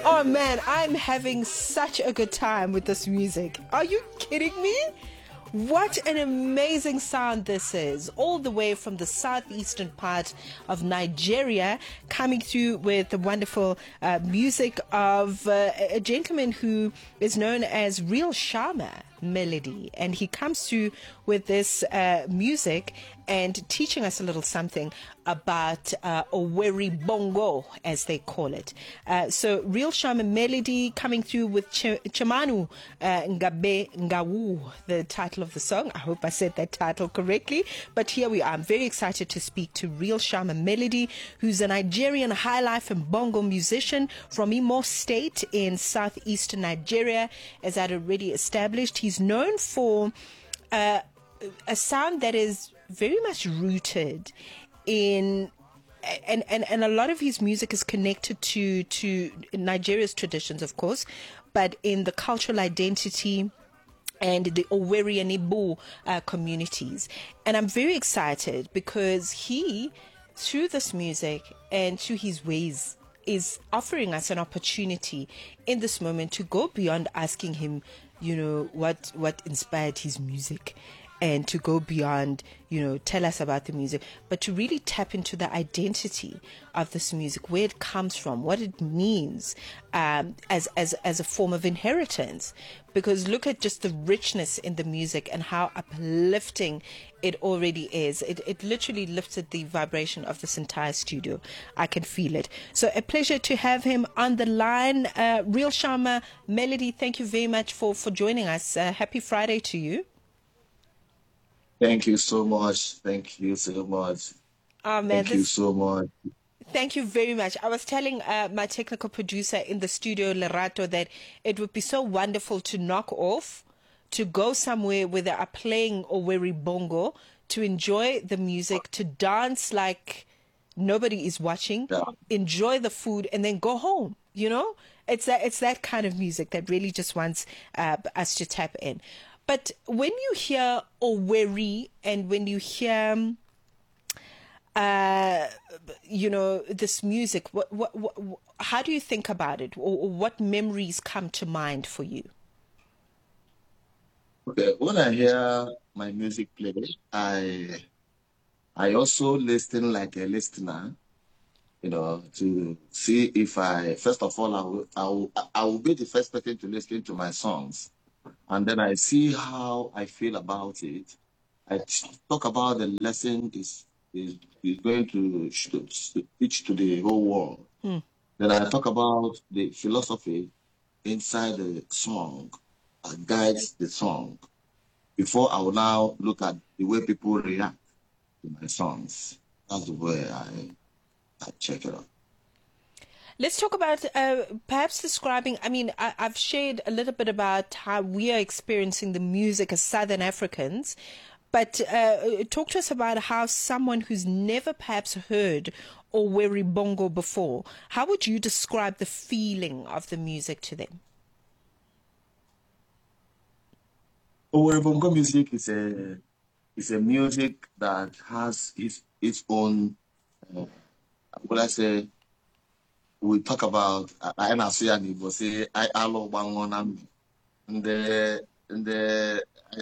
Oh man, I'm having such a good time with this music. Are you kidding me? What an amazing sound this is, all the way from the southeastern part of Nigeria, coming through with the wonderful music of a gentleman who is known as Real Shama Melody, and he comes through with this music and teaching us a little something about Oweri Bongo, as they call it. So Real Shama Melody coming through with Chamanu Ngabe Ngawu, the title of the song. I hope I said that title correctly, but here we are. I'm very excited to speak to Real Shama Melody, who's a Nigerian high life and bongo musician from Imo State in southeastern Nigeria. As I'd already established, he's known for a sound that is very much rooted in and a lot of his music is connected to Nigeria's traditions, of course, but in the cultural identity and the Oweri and Ibu communities. And I'm very excited because he, through this music and through his ways, is offering us an opportunity in this moment to go beyond asking him, you know, what inspired his music, and to go beyond, you know, tell us about the music, but to really tap into the identity of this music, where it comes from, what it means as a form of inheritance. Because look at just the richness in the music and how uplifting it already is. It literally lifted the vibration of this entire studio. I can feel it. So a pleasure to have him on the line. Real Shama Melody, thank you very much for joining us. Happy Friday to you. Thank you so much. Thank you so much. Oh, man, Thank you so much. Thank you very much. I was telling my technical producer in the studio, Lerato, that it would be so wonderful to knock off, to go somewhere where they are playing Oweri Bongo, to enjoy the music, to dance like nobody is watching, enjoy the food, and then go home. You know, it's that kind of music that really just wants us to tap in. But when you hear Oweri and when you hear, you know, this music, how do you think about it, or what memories come to mind for you? Okay, when I hear my music play, I also listen like a listener, you know, to see if first of all, I will be the first person to listen to my songs. And then I see how I feel about it. I talk about the lesson is going to teach to the whole world. Then I talk about the philosophy inside the song that guides the song. Before I will now look at the way people react to my songs. That's the way I check it out. Let's talk about perhaps describing, I mean, I've shared a little bit about how we are experiencing the music as Southern Africans, but talk to us about how someone who's never perhaps heard Oweri Bongo before, how would you describe the feeling of the music to them? Oweri Bongo music is a music that has its own, what I say, we talk about I say I alo bangonam and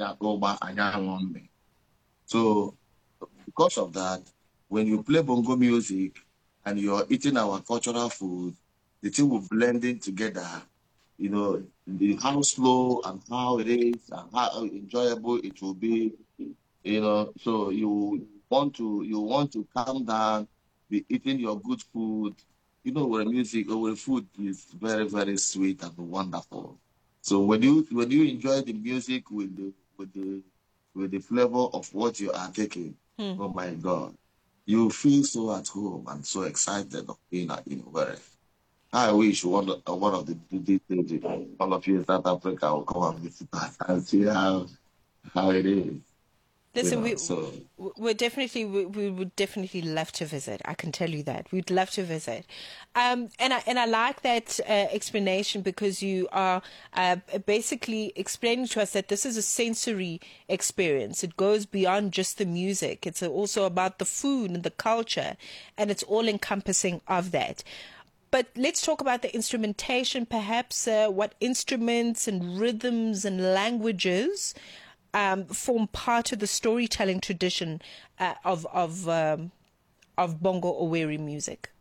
so because of that, when you play bongo music and you're eating our cultural food, the two will blend in together. You know, how slow and how it is and how enjoyable it will be. You know, so you want to calm down, be eating your good food. You know, where music or where food is very, very sweet and wonderful. So when you enjoy the music with the flavor of what you are taking, oh my God, you feel so at home and so excited of being at where. I wish one of the days all of you in South Africa will come and visit us and see how it is. Listen, You know, we would definitely love to visit. I can tell you that we'd love to visit, and I like that explanation, because you are basically explaining to us that this is a sensory experience. It goes beyond just the music. It's also about the food and the culture, and it's all encompassing of that. But let's talk about the instrumentation, perhaps. What instruments and rhythms and languages form part of the storytelling tradition of Bongo Owerri music?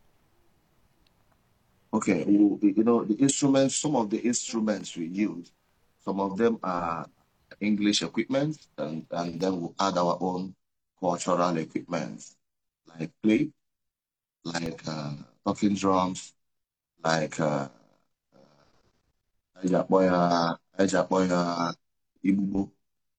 Okay, the instruments, some of the instruments we use, some of them are English equipment, and then we'll add our own cultural equipment, like clay, like talking drums, like Ejapoya, Igbo.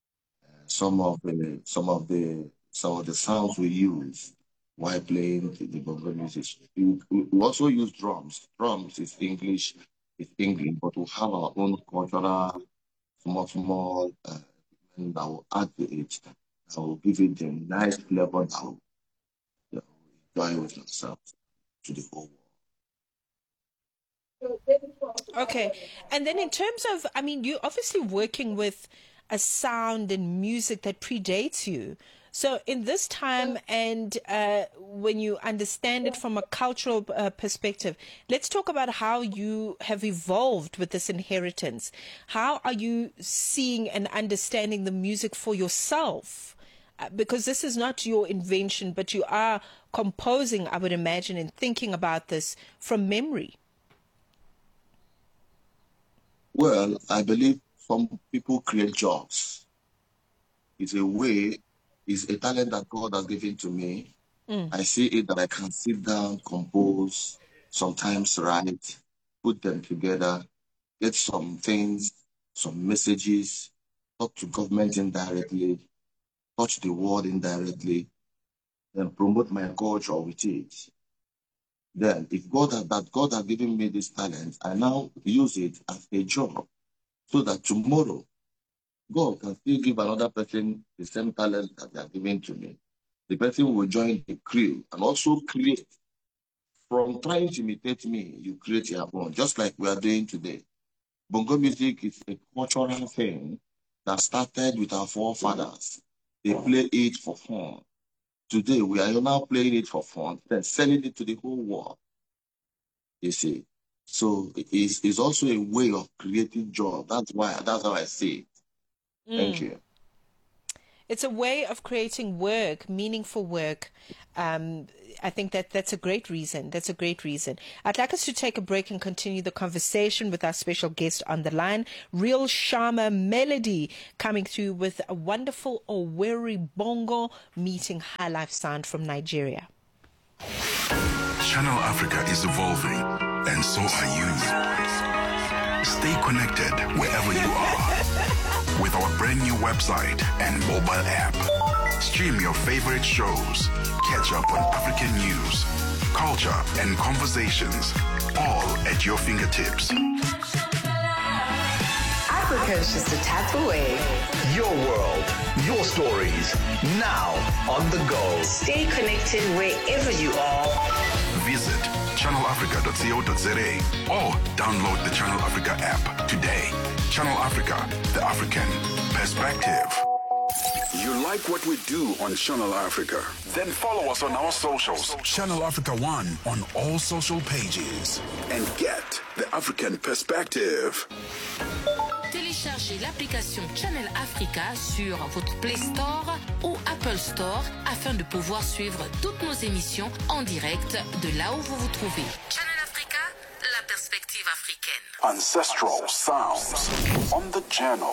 Some of the sounds we use while playing the bongo music. We also use drums. Drums is English, but we have our own cultural small equipment that will add to it. That will give it a nice flavor that will enjoy with yourself to the whole world. Okay. And then in terms of, I mean, you're obviously working with a sound and music that predates you. So in this time and when you understand it from a cultural perspective, let's talk about how you have evolved with this inheritance. How are you seeing and understanding the music for yourself? Because this is not your invention, but you are composing, I would imagine, and thinking about this from memory. Well, I believe some people create jobs. It's a talent that God has given to me. I see it that I can sit down, compose, sometimes write, put them together, get some things, some messages, talk to government indirectly, touch the world indirectly, then promote my culture with it. Then, if God has given me this talent, I now use it as a job, so that tomorrow God can still give another person the same talent that they are giving to me. The person will join the crew and also create. From trying to imitate me, you create your own, just like we are doing today. Bongo music is a cultural thing that started with our forefathers. They played it for fun. Today, we are now playing it for fun, then selling it to the whole world. You see. So it's also a way of creating job. That's how I see it. Thank you. It's a way of creating work, meaningful work. I think that's a great reason. That's a great reason. I'd like us to take a break and continue the conversation with our special guest on the line, Real Sharma Melody, coming through with a wonderful Owerri Bongo meeting high life sound from Nigeria. Channel Africa is evolving, and so are you. Stay connected wherever you are with our brand new website and mobile app. Stream your favorite shows, catch up on African news, culture, and conversations, all at your fingertips. Africa is just a tap away. Your world, your stories, now on the go. Stay connected wherever you are. Visit channelafrica.co.za or download the Channel Africa app today. Channel Africa, the African perspective. You like what we do on Channel Africa? Then follow us on our socials. Channel Africa 1 on all social pages. And get the African perspective. Téléchargez l'application Channel Africa sur votre Play Store ou Apple Store afin de pouvoir suivre toutes nos émissions en direct de là où vous vous trouvez. Channel Africa, la perspective africaine. Ancestral sounds on the channel.